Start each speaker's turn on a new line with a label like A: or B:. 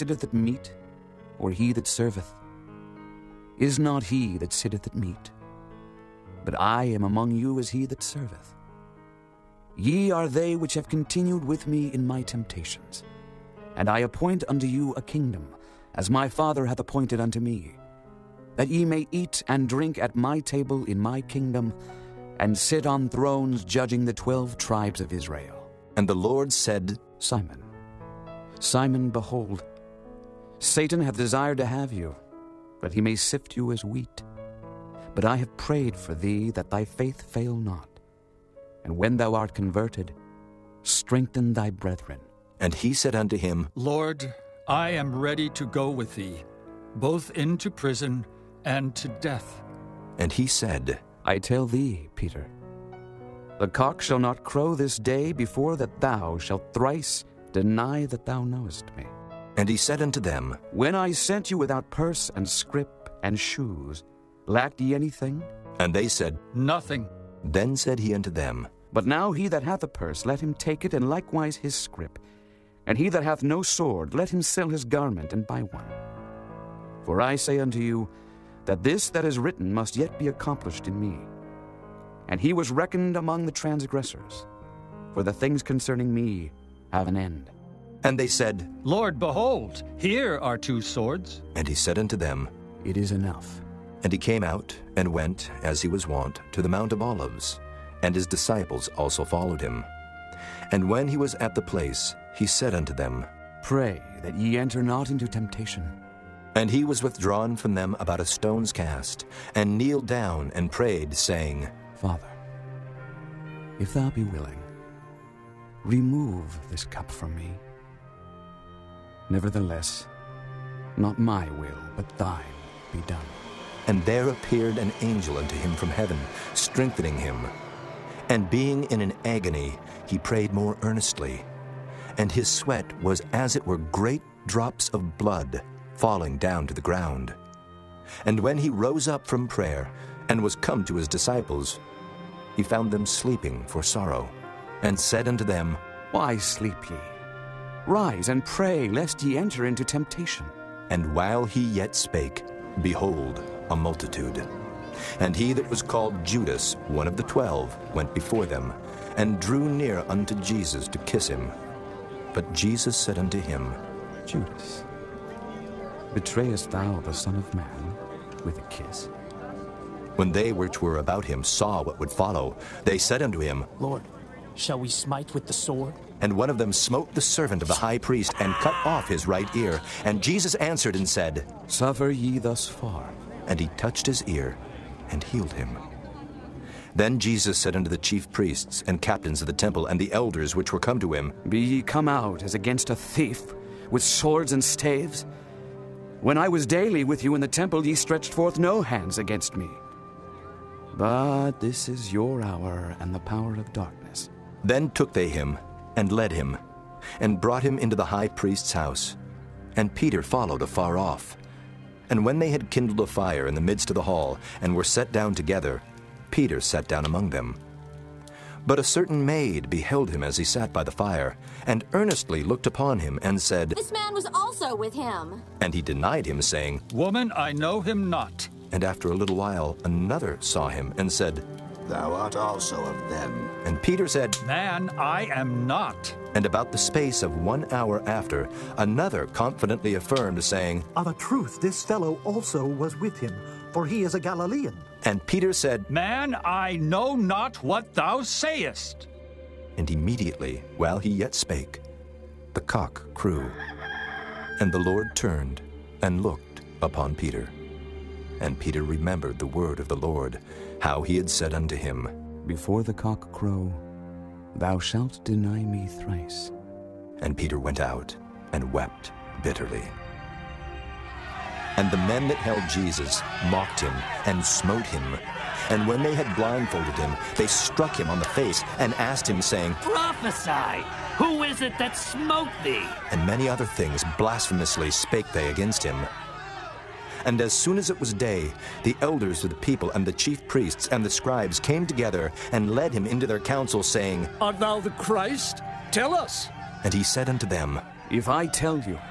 A: sitteth at meat, or he that serveth? Is not he that sitteth at meat? But I am among you as he that serveth. Ye are they which have continued with me in my temptations. And I appoint unto you a kingdom, as my Father hath appointed unto me, that ye may eat and drink at my table in my kingdom, and sit on thrones judging the 12 tribes of Israel.
B: And the Lord said,
A: Simon, Simon, behold, Satan hath desired to have you, that he may sift you as wheat. But I have prayed for thee, that thy faith fail not. And when thou art converted, strengthen thy brethren.
B: And he said unto him,
C: Lord, I am ready to go with thee, both into prison and to death.
B: And he said,
A: I tell thee, Peter, the cock shall not crow this day before that thou shalt thrice deny that thou knowest me.
B: And he said unto them,
A: When I sent you without purse and scrip and shoes, lacked ye anything?
B: And they said,
C: Nothing.
B: Then said he unto them,
A: But now he that hath a purse, let him take it, and likewise his scrip. And he that hath no sword, let him sell his garment, and buy one. For I say unto you, that this that is written must yet be accomplished in me. And he was reckoned among the transgressors, for the things concerning me have an end.
B: And they said,
C: Lord, behold, here are 2 swords.
B: And he said unto them,
A: It is enough.
B: And he came out, and went, as he was wont, to the Mount of Olives, and his disciples also followed him. And when he was at the place, he said unto them,
A: Pray that ye enter not into temptation.
B: And he was withdrawn from them about a stone's cast, and kneeled down and prayed, saying,
A: Father, if thou be willing, remove this cup from me. Nevertheless, not my will, but thine be done.
B: And there appeared an angel unto him from heaven, strengthening him. And being in an agony, he prayed more earnestly. And his sweat was as it were great drops of blood falling down to the ground. And when he rose up from prayer, and was come to his disciples, he found them sleeping for sorrow, and said unto them,
A: Why sleep ye? Rise and pray, lest ye enter into temptation.
B: And while he yet spake, behold, a multitude. And he that was called Judas, one of the 12, went before them, and drew near unto Jesus to kiss him. But Jesus said unto him,
A: Judas, betrayest thou the Son of Man with a kiss?
B: When they which were about him saw what would follow, they said unto him,
D: Lord, shall we smite with the sword?
B: And one of them smote the servant of the high priest, and cut off his right ear. And Jesus answered and said,
A: Suffer ye thus far.
B: And he touched his ear, and healed him. Then Jesus said unto the chief priests, and captains of the temple, and the elders which were come to him,
A: Be ye come out as against a thief, with swords and staves? When I was daily with you in the temple, ye stretched forth no hands against me. But this is your hour and the power of darkness.
B: Then took they him, and led him, and brought him into the high priest's house. And Peter followed afar off. And when they had kindled a fire in the midst of the hall, and were set down together, Peter sat down among them. But a certain maid beheld him as he sat by the fire, and earnestly looked upon him, and said,
E: This man was also with him.
B: And he denied him, saying,
C: Woman, I know him not.
B: And after a little while another saw him, and said,
F: Thou art also of them.
B: And Peter said,
C: Man, I am not.
B: And about the space of 1 hour after, another confidently affirmed, saying,
G: Of a truth, this fellow also was with him, for he is a Galilean.
B: And Peter said,
C: Man, I know not what thou sayest.
B: And immediately, while he yet spake, the cock crew. And the Lord turned and looked upon Peter. And Peter remembered the word of the Lord, how he had said unto him,
A: Before the cock crow, thou shalt deny me thrice.
B: And Peter went out and wept bitterly. And the men that held Jesus mocked him and smote him. And when they had blindfolded him, they struck him on the face and asked him, saying,
D: Prophesy! Who is it that smote thee?
B: And many other things blasphemously spake they against him. And as soon as it was day, the elders of the people and the chief priests and the scribes came together and led him into their council, saying,
C: Art thou the Christ? Tell us.
B: And he said unto them,
A: If I tell you,